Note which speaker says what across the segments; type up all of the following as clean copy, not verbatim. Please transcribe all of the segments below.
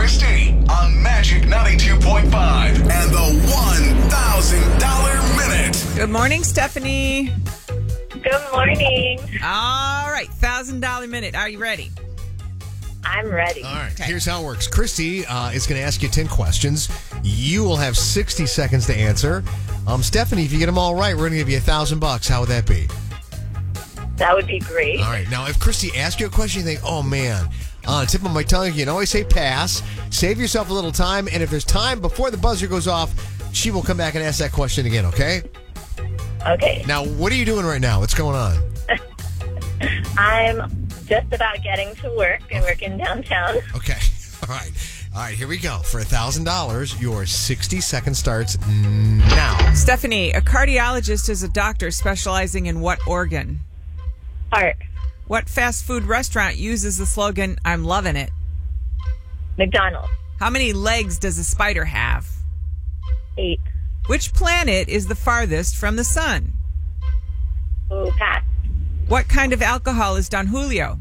Speaker 1: Christy on Magic 92.5 and the $1,000 minute.
Speaker 2: Good morning, Stephanie.
Speaker 3: Good morning.
Speaker 2: All right, $1,000 minute. Are you ready?
Speaker 3: I'm ready.
Speaker 4: All right,
Speaker 2: Okay.
Speaker 4: Here's how it works. Christy is going to ask you 10 questions. You will have 60 seconds to answer. Stephanie, if you get them all right, we're going to give you $1,000. How would that be?
Speaker 3: That would be great.
Speaker 4: All right. Now, if Christy asks you a question, you think, oh, man, on the tip of my tongue, you can always say pass. Save yourself a little time. And if there's time before the buzzer goes off, she will come back and ask that question again, okay?
Speaker 3: Okay.
Speaker 4: Now, what are you doing right now? What's going on?
Speaker 3: I'm just about getting to work and working downtown.
Speaker 4: Okay. All right, here we go. For $1,000, your 60 seconds starts now.
Speaker 2: Stephanie, a cardiologist is a doctor specializing in what organ?
Speaker 3: Heart.
Speaker 2: What fast food restaurant uses the slogan, I'm loving it?
Speaker 3: McDonald's.
Speaker 2: How many legs does a spider have?
Speaker 3: 8.
Speaker 2: Which planet is the farthest from the sun?
Speaker 3: Oh, pass.
Speaker 2: What kind of alcohol is Don Julio?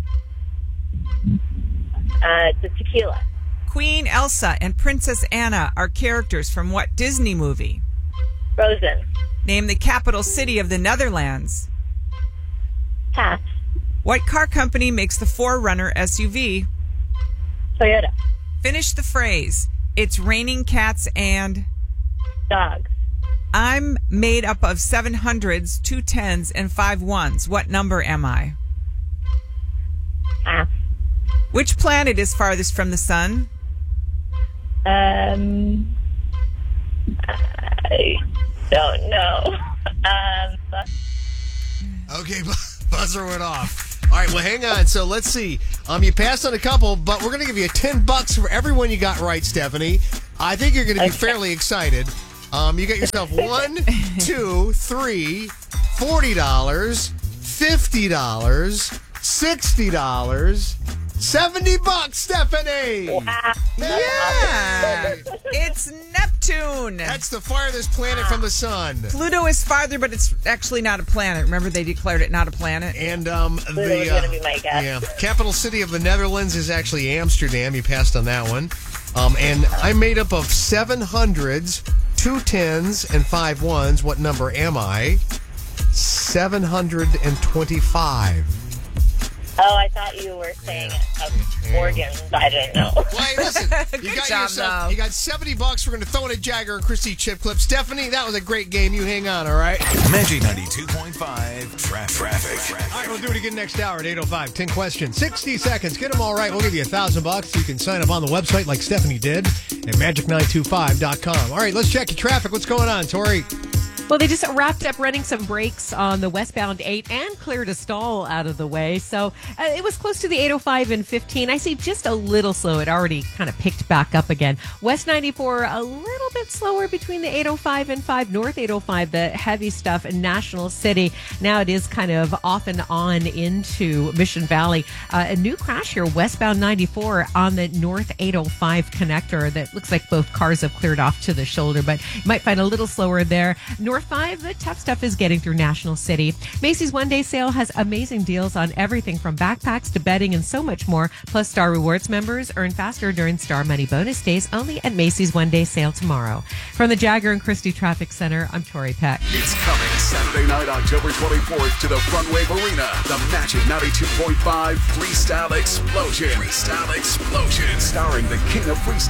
Speaker 3: It's a tequila.
Speaker 2: Queen Elsa and Princess Anna are characters from what Disney movie?
Speaker 3: Frozen.
Speaker 2: Name the capital city of the Netherlands.
Speaker 3: Pass.
Speaker 2: What car company makes the 4Runner SUV?
Speaker 3: Toyota.
Speaker 2: Finish the phrase. It's raining cats and...
Speaker 3: Dogs.
Speaker 2: I'm made up of 7 hundreds, 2 tens, and 5 ones. What number am I?
Speaker 3: Pass.
Speaker 2: Which planet is farthest from the sun?
Speaker 3: I don't know.
Speaker 4: Okay, buzzer went off. All right, well, hang on. So let's see. You passed on a couple, but we're going to give you $10 for everyone you got right, Stephanie. I think you're going to be fairly excited. You got yourself $1, $2, $3, $40, $50, $60, $70, Stephanie.
Speaker 3: Wow.
Speaker 2: Yeah! It's Neptune.
Speaker 4: That's the farthest planet from the sun.
Speaker 2: Pluto is farther, but it's actually not a planet. Remember, they declared it not a planet?
Speaker 4: And
Speaker 3: Pluto was going to be my guess.
Speaker 4: capital city of the Netherlands is actually Amsterdam. You passed on that one. And I'm made up of 7 hundreds, 2 tens, and 5 ones. What number am I? 725.
Speaker 3: Oh, I thought you were saying organs. I didn't know.
Speaker 4: Well, hey, listen, you got
Speaker 2: job, though.
Speaker 4: You got $70. We're going to throw in a Jagger and Christy chip clip. Stephanie, that was a great game. You hang on, all right?
Speaker 1: Magic 92.5 Traffic.
Speaker 4: All right, we'll do it again next hour at 8:05. 10 questions, 60 seconds. Get them all right. We'll give you $1,000. You can sign up on the website like Stephanie did at magic925.com. All right, let's check your traffic. What's going on, Tori?
Speaker 5: Well, they just wrapped up running some brakes on the westbound 8 and cleared a stall out of the way. So it was close to the 805 and 15. I see just a little slow. It already kind of picked back up again. West 94, a little bit slower between the 805 and 5. North 805, the heavy stuff in National City. Now it is kind of off and on into Mission Valley. A new crash here, westbound 94 on the North 805 connector. That looks like both cars have cleared off to the shoulder, but you might find a little slower there. North 5, the tough stuff is getting through National City. Macy's one-day sale has amazing deals on everything from backpacks to bedding and so much more. Plus, Star Rewards members earn faster during Star Money bonus days only at Macy's one-day sale tomorrow. From the Jagger and Christie Traffic Center, I'm Tori Peck.
Speaker 1: It's coming Saturday night, October 24th to the Front Wave Arena. The Magic 92.5 Freestyle Explosion. Starring the king of freestyle.